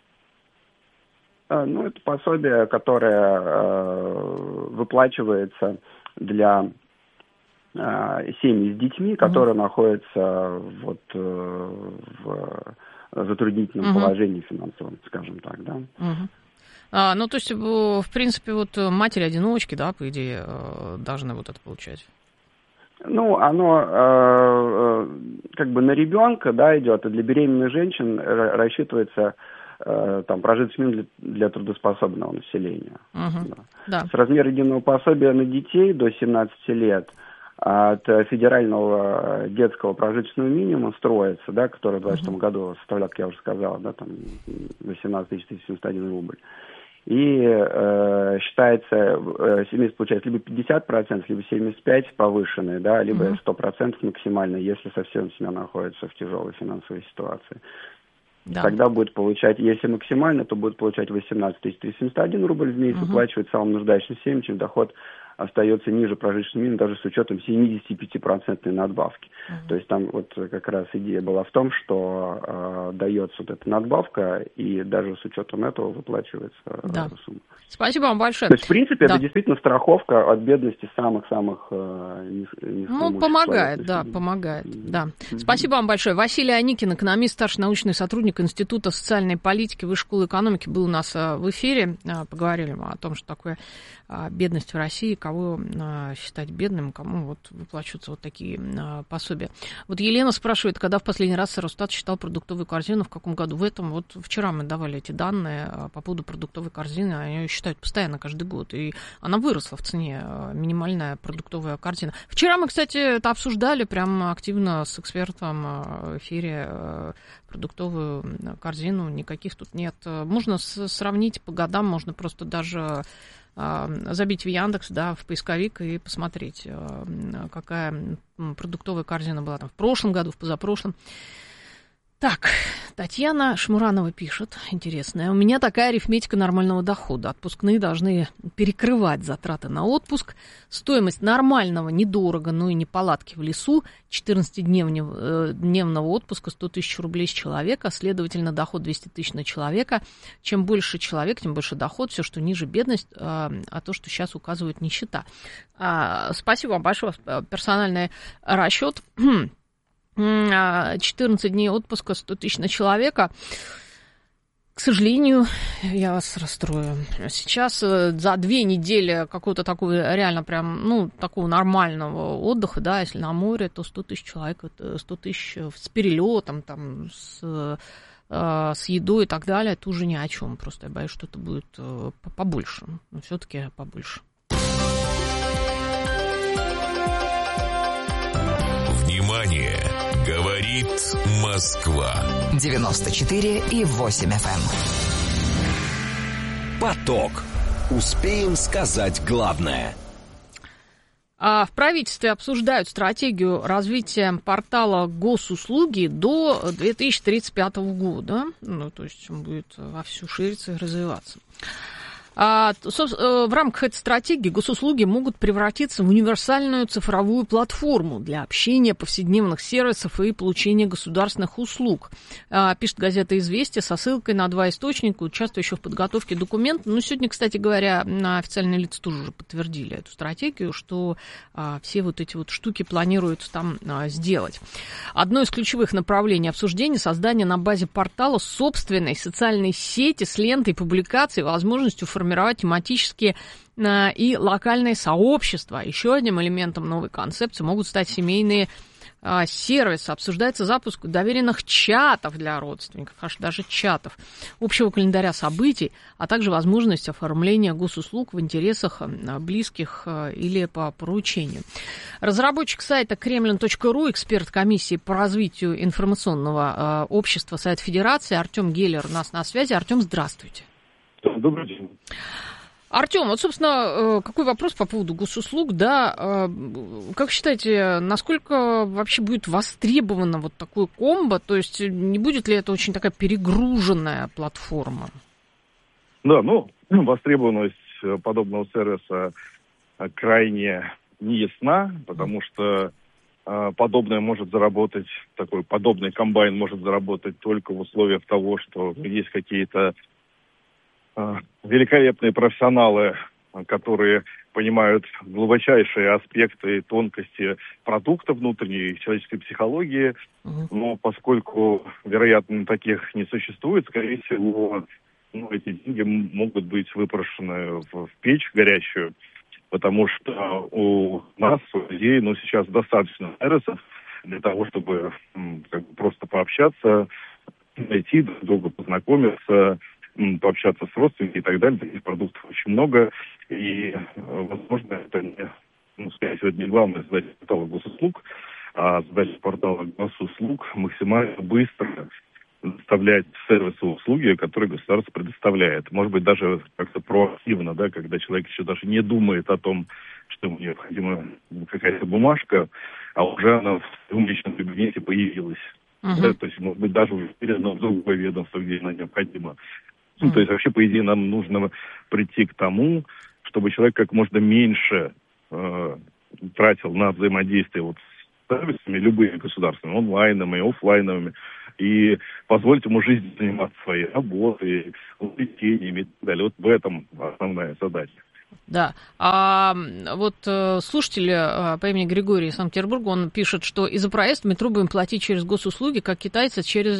Ну, это пособие, которое э, выплачивается для э, семьи с детьми, которые mm-hmm. находятся вот, э, в затруднительном угу. положении финансовом, скажем так, да. Угу. А, ну, то есть, в принципе, вот матери-одиночки, да, по идее, должны вот это получать? Ну, оно э, как бы на ребенка, да, идет, и для беременных женщин рассчитывается э, там прожиточный минимум для, для трудоспособного населения. Uh-huh. Да. Да. С размера единого пособия на детей до семнадцати лет от федерального детского прожиточного минимума строится, да, который в двадцать шестом uh-huh. году составлял, как я уже сказал, да, там восемнадцать тысяч триста семьдесят один рубль. И э, считается, э, семейство получает либо пятьдесят процентов, либо семьдесят пять процентов повышенные, да, либо сто процентов максимально, если совсем семья находится в тяжелой финансовой ситуации. Да. Тогда будет получать, если максимально, то будет получать восемнадцать тысяч триста семьдесят один рубль в месяц, угу. выплачивать самым нуждающимся семьям, чем доход остается ниже прожиточного минимума, даже с учетом семьдесят пять процентов надбавки. Uh-huh. То есть там вот как раз идея была в том, что э, дается вот эта надбавка, и даже с учетом этого выплачивается да. э, сумма. Спасибо вам большое. То есть, в принципе, да. это действительно страховка от бедности самых-самых э, низкоимущих. Ну, помогает, да, помогает, да. Mm-hmm. Спасибо вам большое. Василий Аникин, экономист, старший научный сотрудник Института социальной политики Высшей школы экономики, был у нас в эфире. Поговорили мы о том, что такое бедность в России, кого считать бедным, кому вот выплачиваются вот такие пособия. Вот Елена спрашивает, когда в последний раз Росстат считал продуктовую корзину, в каком году? В этом, вот вчера мы давали эти данные по поводу продуктовой корзины, они ее считают постоянно, каждый год, и она выросла в цене, минимальная продуктовая корзина. Вчера мы, кстати, это обсуждали прям активно с экспертом в эфире, продуктовую корзину, никаких тут нет. Можно сравнить по годам, можно просто даже забить в Яндекс, да, в поисковик и посмотреть, какая продуктовая корзина была там в прошлом году, в позапрошлом. Так, Татьяна Шмуранова пишет, интересная. У меня такая арифметика нормального дохода. Отпускные должны перекрывать затраты на отпуск. Стоимость нормального недорого, но и не палатки в лесу. четырнадцатидневного отпуска сто тысяч рублей с человека. Следовательно, доход двести тысяч на человека. Чем больше человек, тем больше доход. Все, что ниже бедность, а то, что сейчас указывает нищета. Спасибо вам большое. Персональный расчет. четырнадцать дней отпуска, сто тысяч на человека. К сожалению, я вас расстрою. Сейчас за две недели какого-то такого реально прям, ну, такого нормального отдыха, да, если на море, то сто тысяч человек, сто тысяч с перелетом, там, с, с едой и так далее, это уже ни о чем. Просто я боюсь, что это будет побольше. Но все-таки побольше. Внимание! Говорит Москва. девяносто четыре и восемь эф эм. Поток. Успеем сказать главное. В правительстве обсуждают стратегию развития портала госуслуги до две тысячи тридцать пятого года. Ну, то есть он будет вовсю шириться и развиваться. А, в рамках этой стратегии госуслуги могут превратиться в универсальную цифровую платформу для общения, повседневных сервисов и получения государственных услуг. А, пишет газета «Известия» со ссылкой на два источника, участвующих в подготовке документа. Ну, сегодня, кстати говоря, официальные лица тоже уже подтвердили эту стратегию, что а, все вот эти вот штуки планируется там а, сделать. Одно из ключевых направлений обсуждения — создание на базе портала собственной социальной сети с лентой публикаций, возможностью формировать формировать тематические э, и локальные сообщества. Еще одним элементом новой концепции могут стать семейные э, сервисы. Обсуждается запуск доверенных чатов для родственников, аж даже чатов, общего календаря событий, а также возможность оформления госуслуг в интересах э, близких э, или по поручению. Разработчик сайта кремлин точка ру, эксперт комиссии по развитию информационного э, общества Совет Федерации Артем Геллер у нас на связи. Артем, здравствуйте. Добрый день. Артем, вот, собственно, какой вопрос по поводу госуслуг, да, как считаете, насколько вообще будет востребовано вот такое комбо, то есть не будет ли это очень такая перегруженная платформа? Да, ну, востребованность подобного сервиса крайне неясна, потому что подобное может заработать, такой подобный комбайн может заработать только в условиях того, что есть какие-то великолепные профессионалы которые понимают глубочайшие аспекты, тонкости продукта внутренней, человеческой психологии. Uh-huh. Но поскольку, вероятно, таких не существует, скорее всего, ну, эти деньги могут быть выпрошены в, в печь горячую, потому что у нас, у людей, ну, сейчас достаточно сервисов для того, чтобы как бы, просто пообщаться, найти друг друга, познакомиться, пообщаться с родственниками и так далее. Таких продуктов очень много. И, возможно, это не, ну, скорее всего, это не главная задача портала госуслуг, а задача портала госуслуг максимально быстро доставлять сервисы и услуги, которые государство предоставляет. Может быть, даже как-то проактивно, да, когда человек еще даже не думает о том, что ему необходима какая-то бумажка, а уже она в своем личном кабинете появилась. Uh-huh. Да, то есть, может быть, даже уже передана в другое ведомство, где она необходима. Uh-huh. Ну, то есть, вообще, по идее, нам нужно прийти к тому, чтобы человек как можно меньше э, тратил на взаимодействие вот с сервисами, любыми государственными, онлайновыми, офлайновыми, и позволить ему жизнь заниматься своей работой, увлечениями и так далее. Вот в этом основная задача. Да. А вот э, слушатель э, по имени Григорий из Санкт-Петербурга, он пишет, что из-за проезда метро будем платить через госуслуги, как китайцы через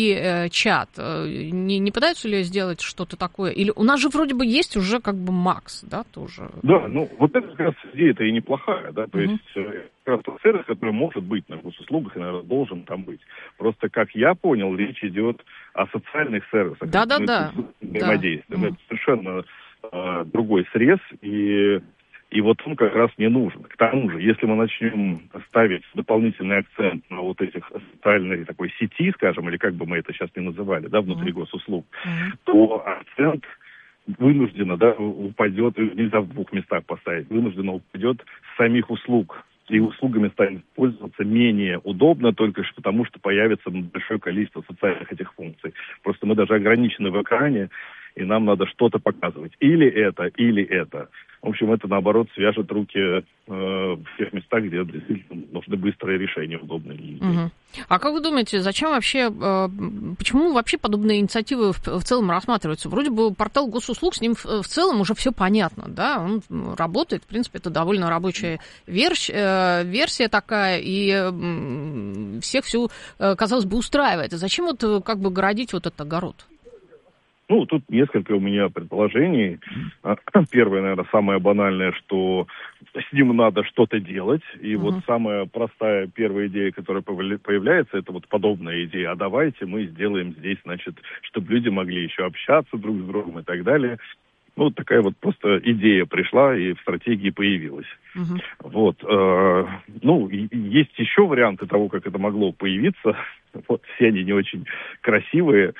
WeChat. Не, не пытаются ли сделать что-то такое? Или у нас же вроде бы есть уже как бы Макс, да, тоже? Да, ну вот это как раз идея-то и неплохая, да, то mm-hmm. есть как раз тот сервис, который может быть на госуслугах и, наверное, должен там быть. Просто, как я понял, речь идет о социальных сервисах. Да-да-да. Взаимодействие. Да. Это совершенно э, другой срез, и, и вот он как раз не нужен. К тому же, если мы начнем ставить дополнительный акцент на вот этих социальной такой сети, скажем, или как бы мы это сейчас не называли, да, внутри mm-hmm. госуслуг, mm-hmm. то акцент вынужденно, да, упадет, нельзя в двух местах поставить, вынужденно упадет с самих услуг. И услугами станет пользоваться менее удобно, только потому что появится большое количество социальных этих функций. Просто мы даже ограничены в экране, и нам надо что-то показывать. Или это, или это. В общем, это, наоборот, свяжет руки э, в тех местах, где действительно нужны быстрые решения, удобные для людей. Угу. А как вы думаете, зачем вообще, э, почему вообще подобные инициативы в, в целом рассматриваются? Вроде бы портал госуслуг, с ним в, в целом уже все понятно, да, он работает, в принципе, это довольно рабочая верш, э, версия такая, и э, всех все, э, казалось бы, устраивает. А зачем вот как бы городить вот этот огород? Ну, тут несколько у меня предположений. Первое, наверное, самое банальное, что с ним надо что-то делать. И uh-huh. вот самая простая первая идея, которая появляется, это вот подобная идея. А давайте мы сделаем здесь, значит, чтобы люди могли еще общаться друг с другом и так далее. Ну, вот такая вот просто идея пришла и в стратегии появилась. Uh-huh. Вот. Э, ну, и, есть еще варианты того, как это могло появиться. Вот все они не очень красивые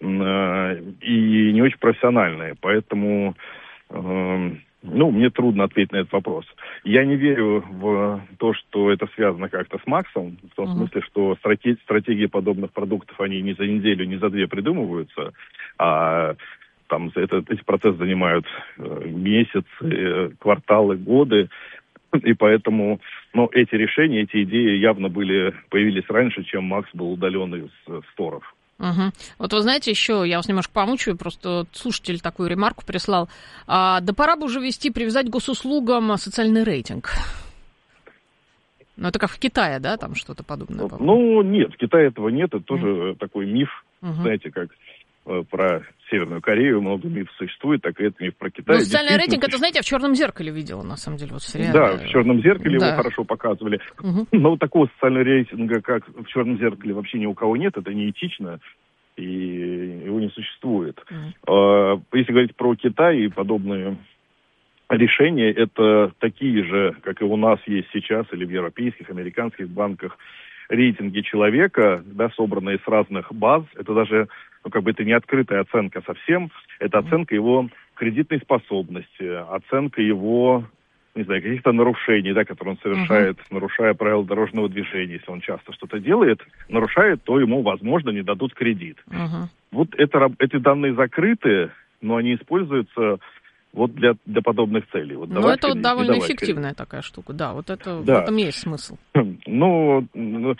и не очень профессиональные, поэтому, э, ну, мне трудно ответить на этот вопрос. Я не верю в то, что это связано как-то с Максом, в том uh-huh. смысле, что стратег- стратегии подобных продуктов, они не за неделю, не за две придумываются, а там это, эти процессы занимают э, месяцы, кварталы, годы, и поэтому, ну, эти решения, эти идеи явно были, появились раньше, чем Макс был удален из э, сторов. Угу. Вот вы знаете, еще я вас немножко помучаю, просто слушатель такую ремарку прислал. А, да пора бы уже ввести, привязать к госуслугам социальный рейтинг. Ну, это как в Китае, да, там что-то подобное? Ну, ну нет, в Китае этого нет, это тоже mm. такой миф, uh-huh. знаете, как э, про Северную Корею много мифов существует, так и это миф про Китай. Ну, социальный рейтинг, это, знаете, я в «Черном зеркале» видела, на самом деле, вот в сериале. Да, в «Черном зеркале» да. его хорошо показывали. Uh-huh. Но вот такого социального рейтинга, как в «Черном зеркале», вообще ни у кого нет, это неэтично, и его не существует. Uh-huh. Если говорить про Китай и подобные решения, это такие же, как и у нас есть сейчас, или в европейских, американских банках, рейтинги человека, да, собранные с разных баз. Это даже, ну, как бы это не открытая оценка совсем, это оценка его кредитной способности, оценка его, не знаю, каких-то нарушений, да, которые он совершает, uh-huh. нарушая правила дорожного движения. Если он часто что-то делает, нарушает, то ему, возможно, не дадут кредит. Uh-huh. Вот это, эти данные закрыты, но они используются вот для, для подобных целей. Вот ну, это вот довольно эффективная кредит. Такая штука, да, вот это, да. В этом есть смысл. Ну, в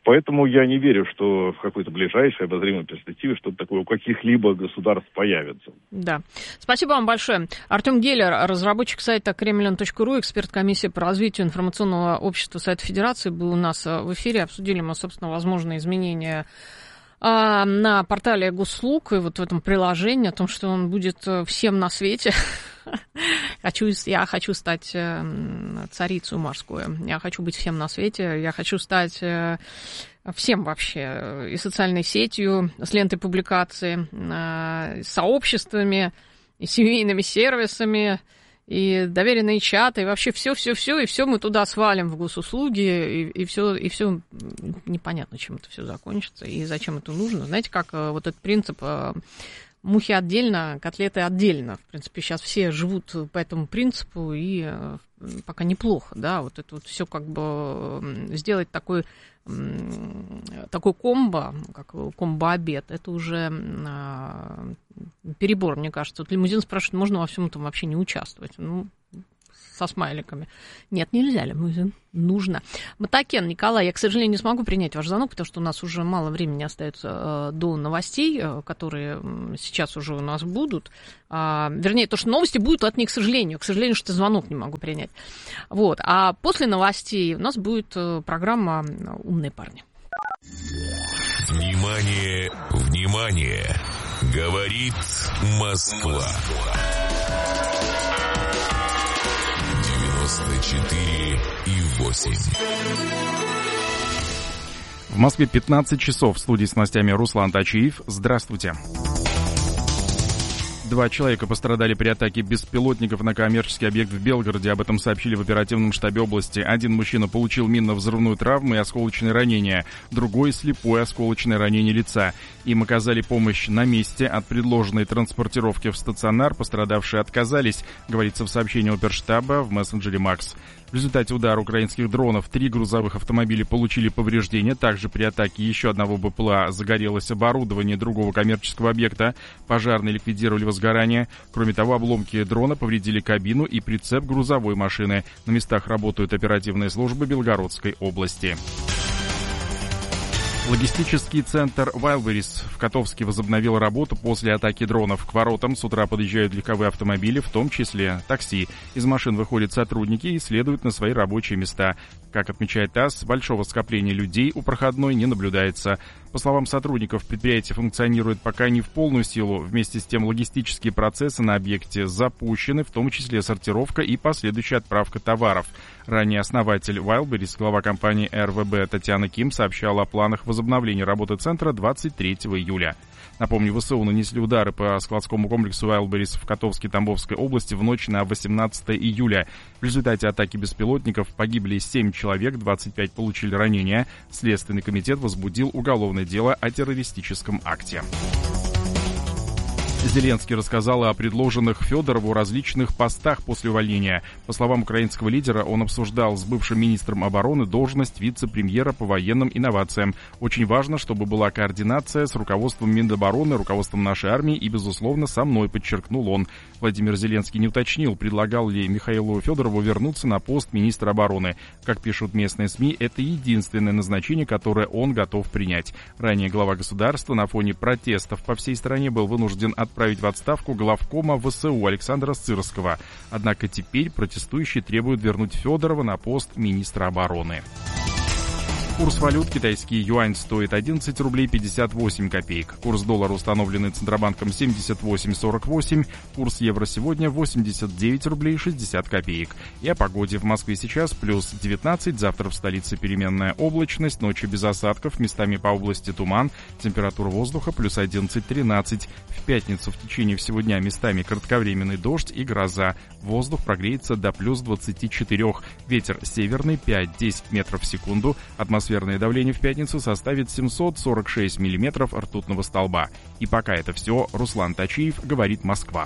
Поэтому я не верю, что в какой-то ближайшей обозримой перспективе что-то такое у каких-либо государств появится. Да. Спасибо вам большое. Артем Геллер, разработчик сайта кремлин точка ру, эксперт комиссии по развитию информационного общества Совета Федерации, был у нас в эфире. Обсудили мы, собственно, возможные изменения на портале госуслуг и вот в этом приложении о том, что он будет всем на свете. Хочу, я хочу стать царицей морской, я хочу быть всем на свете, я хочу стать всем вообще, и социальной сетью, с лентой публикации, сообществами, и семейными сервисами, и доверенные чаты, и вообще все-все-все, и все мы туда свалим в госуслуги, и, и все, и все непонятно, чем это все закончится, и зачем это нужно. Знаете, как вот этот принцип мухи отдельно, котлеты отдельно. В принципе, сейчас все живут по этому принципу, и пока неплохо, да, вот это вот все как бы сделать такой, такой комбо, как комбо-обед, это уже перебор, мне кажется. Вот лимузин спрашивает, можно во всем этом вообще не участвовать? Ну, со смайликами. Нет, нельзя, лимузин нужно. Матакен Николай, я, к сожалению, не смогу принять ваш звонок, потому что у нас уже мало времени остается до новостей, которые сейчас уже у нас будут. Вернее, то, что новости будут от них, к сожалению. К сожалению, что звонок не могу принять. Вот. А после новостей у нас будет программа «Умные парни». Внимание, внимание! Говорит Москва. девяносто четыре и восемь. В Москве пятнадцать часов. В студии с новостями Руслан Тачиев. Здравствуйте. Два человека пострадали при атаке беспилотников на коммерческий объект в Белгороде. Об этом сообщили в оперативном штабе области. Один мужчина получил минно-взрывную травму и осколочные ранения, другой — слепое осколочное ранение лица. Им оказали помощь на месте. От предложенной транспортировки в стационар пострадавшие отказались, говорится в сообщении оперштаба в мессенджере Макс. В результате удара украинских дронов три грузовых автомобиля получили повреждения. Также при атаке еще одного БПЛА загорелось оборудование другого коммерческого объекта. Пожарные ликвидировали возгорание. Кроме того, обломки дрона повредили кабину и прицеп грузовой машины. На местах работают оперативные службы Белгородской области. Логистический центр Wildberries в Котовске возобновил работу после атаки дронов. К воротам с утра подъезжают легковые автомобили, в том числе такси. Из машин выходят сотрудники и следуют на свои рабочие места. Как отмечает ТАСС, большого скопления людей у проходной не наблюдается. По словам сотрудников, предприятие функционирует пока не в полную силу. Вместе с тем логистические процессы на объекте запущены, в том числе сортировка и последующая отправка товаров. Ранее основатель Wildberries, глава компании эр вэ бэ Татьяна Ким, сообщала о планах возобновления работы центра двадцать третьего июля. Напомню, ВСУ нанесли удары по складскому комплексу Wildberries в Котовской Тамбовской области в ночь на восемнадцатое июля. В результате атаки беспилотников погибли семь человек, двадцать пять получили ранения. Следственный комитет возбудил уголовное дело о террористическом акте. Зеленский рассказал о предложенных Федорову различных постах после увольнения. По словам украинского лидера, он обсуждал с бывшим министром обороны должность вице-премьера по военным инновациям. Очень важно, чтобы была координация с руководством Минобороны, руководством нашей армии и, безусловно, со мной, подчеркнул он. Владимир Зеленский не уточнил, предлагал ли Михаилу Федорову вернуться на пост министра обороны. Как пишут местные СМИ, это единственное назначение, которое он готов принять. Ранее глава государства на фоне протестов по всей стране был вынужден отправить в отставку главкома ВСУ Александра Сырского. Однако теперь протестующие требуют вернуть Федорова на пост министра обороны. Курс валют: китайский юань стоит одиннадцать рублей пятьдесят восемь копеек. Курс доллара, установленный Центробанком, семьдесят восемь сорок восемь. Курс евро сегодня восемьдесят девять рублей шестьдесят копеек. И о погоде: в Москве сейчас плюс девятнадцать, завтра в столице переменная облачность, ночью без осадков, местами по области туман, температура воздуха плюс одиннадцать тринадцать. В пятницу в течение всего дня местами кратковременный дождь и гроза. Воздух прогреется до плюс двадцати четырёх. Ветер северный пять-десять метров в секунду. Атмосфера Атмосферное давление в пятницу составит семьсот сорок шесть миллиметров ртутного столба. И пока это все. Руслан Тачиев, говорит Москва.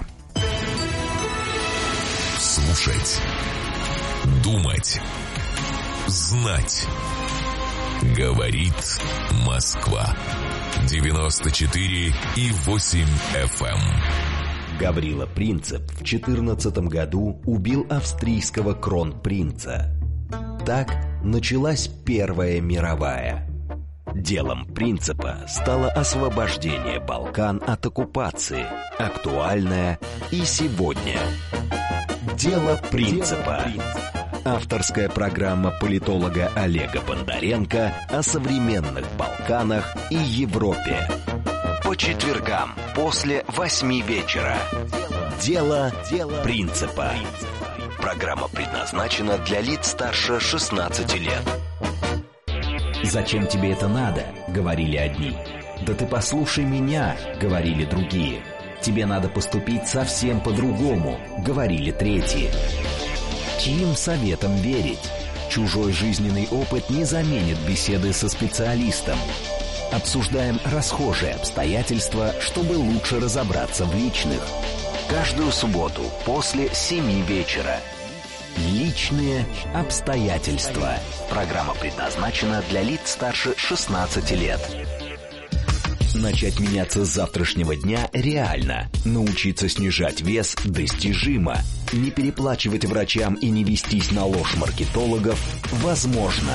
Слушать, думать, знать. Говорит Москва. девяносто четыре и восемь эф эм. Гаврила Принцип в четырнадцатом году убил австрийского кронпринца. Так началась Первая мировая. Делом принципа стало освобождение Балкан от оккупации, актуальное и сегодня. Дело принципа. Авторская программа политолога Олега Бондаренко о современных Балканах и Европе. По четвергам после восьми вечера. Дело принципа. Программа предназначена для лиц старше шестнадцати лет. «Зачем тебе это надо?» — говорили одни. «Да ты послушай меня!» — говорили другие. «Тебе надо поступить совсем по-другому!» — говорили третьи. Чьим советам верить? Чужой жизненный опыт не заменит беседы со специалистом. Обсуждаем расхожие обстоятельства, чтобы лучше разобраться в личных. Каждую субботу после семи вечера. Личные обстоятельства. Программа предназначена для лиц старше шестнадцати лет. Начать меняться с завтрашнего дня реально. Научиться снижать вес достижимо. Не переплачивать врачам и не вестись на ложь маркетологов возможно.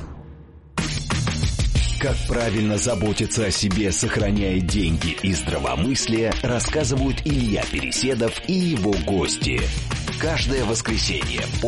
Как правильно заботиться о себе, сохраняя деньги и здравомыслие, рассказывают Илья Переседов и его гости. Каждое воскресенье